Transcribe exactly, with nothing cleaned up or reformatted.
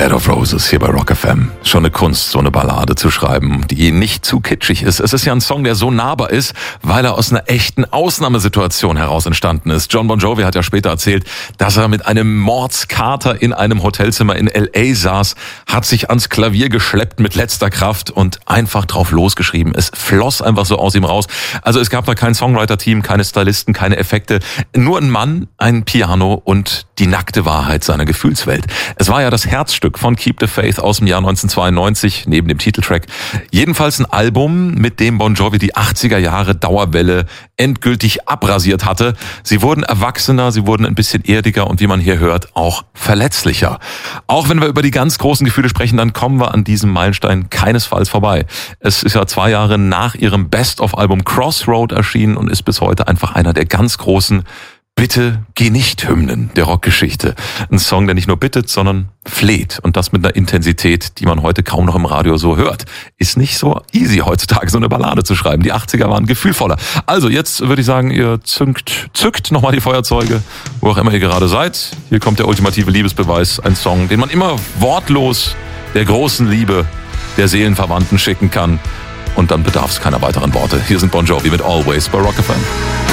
Bed of Roses hier bei Rock F M. Schon eine Kunst, so eine Ballade zu schreiben, die nicht zu kitschig ist. Es ist ja ein Song, der so nahbar ist, weil er aus einer echten Ausnahmesituation heraus entstanden ist. John Bon Jovi hat ja später erzählt, dass er mit einem Mordskater in einem Hotelzimmer in L A saß, hat sich ans Klavier geschleppt mit letzter Kraft und einfach drauf losgeschrieben. Es floss einfach so aus ihm raus. Also es gab da kein Songwriter-Team, keine Stylisten, keine Effekte. Nur ein Mann, ein Piano und die nackte Wahrheit seiner Gefühlswelt. Es war ja das Herzstück von Keep the Faith aus dem Jahr neunzehnhundertzweiundneunzig, neben dem Titeltrack. Jedenfalls ein Album, mit dem Bon Jovi die achtziger Jahre Dauerwelle endgültig abrasiert hatte. Sie wurden erwachsener, sie wurden ein bisschen erdiger und wie man hier hört, auch verletzlicher. Auch wenn wir über die ganz großen Gefühle sprechen, dann kommen wir an diesem Meilenstein keinesfalls vorbei. Es ist ja zwei Jahre nach ihrem Best-of-Album Crossroad erschienen und ist bis heute einfach einer der ganz großen Bitte geh nicht Hymnen der Rockgeschichte. Ein Song, der nicht nur bittet, sondern fleht. Und das mit einer Intensität, die man heute kaum noch im Radio so hört. Ist nicht so easy heutzutage, so eine Ballade zu schreiben. Die achtziger waren gefühlvoller. Also jetzt würde ich sagen, ihr zückt, zückt nochmal die Feuerzeuge, wo auch immer ihr gerade seid. Hier kommt der ultimative Liebesbeweis. Ein Song, den man immer wortlos der großen Liebe der Seelenverwandten schicken kann. Und dann bedarf es keiner weiteren Worte. Hier sind Bon Jovi mit Always bei Rock F M.